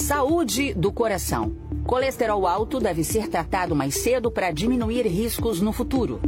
Saúde do coração. Colesterol alto deve ser tratado mais cedo para diminuir riscos no futuro.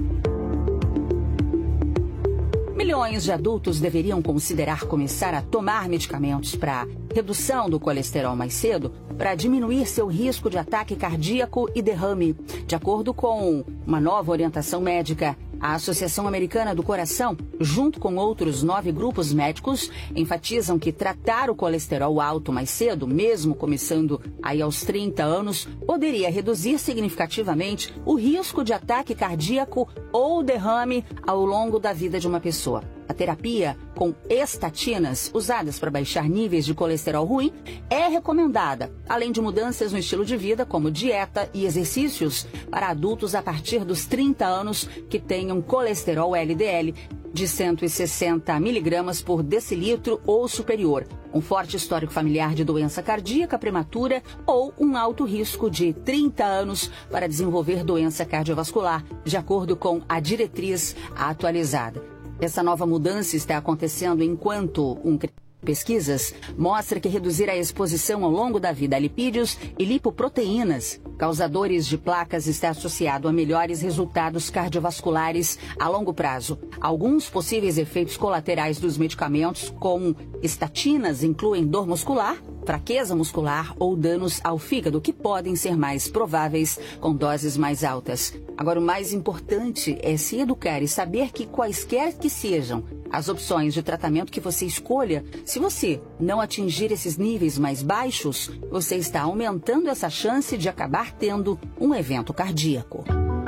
Milhões de adultos deveriam considerar começar a tomar medicamentos para redução do colesterol mais cedo para diminuir seu risco de ataque cardíaco e derrame. De acordo com uma nova orientação médica, a Associação Americana do Coração, junto com outros 9 grupos médicos, enfatizam que tratar o colesterol alto mais cedo, mesmo começando aí aos 30 anos, poderia reduzir significativamente o risco de ataque cardíaco ou derrame ao longo da vida de uma pessoa. A terapia com estatinas, usadas para baixar níveis de colesterol ruim, é recomendada, além de mudanças no estilo de vida, como dieta e exercícios, para adultos a partir dos 30 anos que tenham colesterol LDL de 160 miligramas por decilitro ou superior, um forte histórico familiar de doença cardíaca prematura ou um alto risco de 30 anos para desenvolver doença cardiovascular, de acordo com a diretriz atualizada. Essa nova mudança está acontecendo enquanto pesquisas mostram que reduzir a exposição ao longo da vida a lipídios e lipoproteínas, causadores de placas, está associado a melhores resultados cardiovasculares a longo prazo. Alguns possíveis efeitos colaterais dos medicamentos com estatinas incluem dor muscular, fraqueza muscular ou danos ao fígado, que podem ser mais prováveis com doses mais altas. Agora, o mais importante é se educar e saber que quaisquer que sejam as opções de tratamento que você escolha, se você não atingir esses níveis mais baixos, você está aumentando essa chance de acabar tendo um evento cardíaco.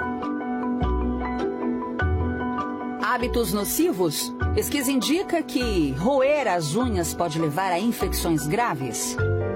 Hábitos nocivos? Pesquisa indica que roer as unhas pode levar a infecções graves.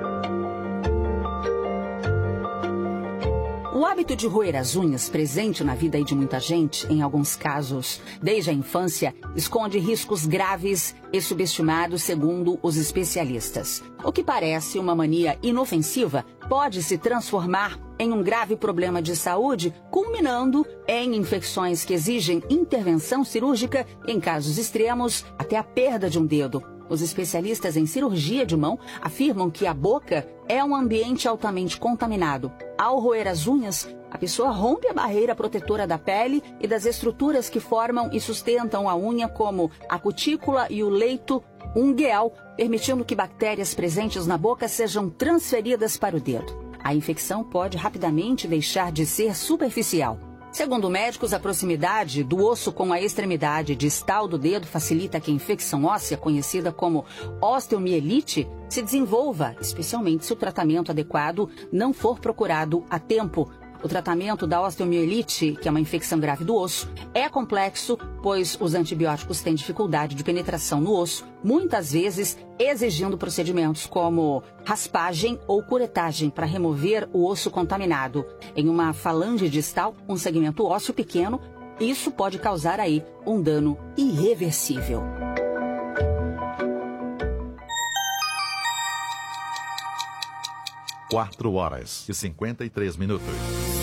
O hábito de roer as unhas, presente na vida de muita gente, em alguns casos, desde a infância, esconde riscos graves e subestimados, segundo os especialistas. O que parece uma mania inofensiva pode se transformar em um grave problema de saúde, culminando em infecções que exigem intervenção cirúrgica, em casos extremos, até a perda de um dedo. Os especialistas em cirurgia de mão afirmam que a boca é um ambiente altamente contaminado. Ao roer as unhas, a pessoa rompe a barreira protetora da pele e das estruturas que formam e sustentam a unha, como a cutícula e o leito ungueal, permitindo que bactérias presentes na boca sejam transferidas para o dedo. A infecção pode rapidamente deixar de ser superficial. Segundo médicos, a proximidade do osso com a extremidade distal do dedo facilita que a infecção óssea, conhecida como osteomielite, se desenvolva, especialmente se o tratamento adequado não for procurado a tempo. O tratamento da osteomielite, que é uma infecção grave do osso, é complexo, pois os antibióticos têm dificuldade de penetração no osso, muitas vezes exigindo procedimentos como raspagem ou curetagem para remover o osso contaminado. Em uma falange distal, um segmento ósseo pequeno, isso pode causar aí um dano irreversível. Quatro horas e 53 minutos.